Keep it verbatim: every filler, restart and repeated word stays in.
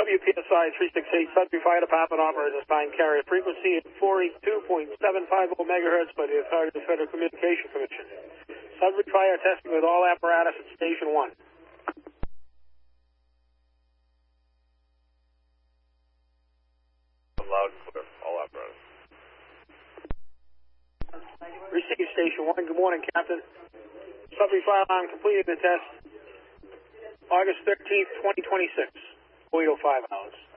W P S I three sixty-eight, Sudbury Fire Department operator assigned carrier frequency at four eighty-two point seven five zero megahertz by the authority of the Federal Communication Commission. Sudbury Fire testing with all apparatus at Station one. Loud and clear, all apparatus. Receive Station one. Good morning, Captain. Sudbury Fire Alarm completed the test August thirteenth, twenty twenty-six, four oh five hours.